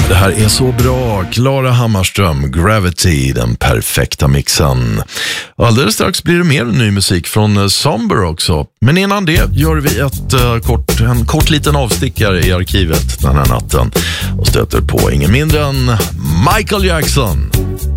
Det här är så bra. Clara Hammarström, Gravity, den perfekta mixen. Alldeles strax blir det mer ny musik från Somber också. Men innan det gör vi en kort liten avstickare i arkivet den här natten och stöter på ingen mindre än Michael Jackson.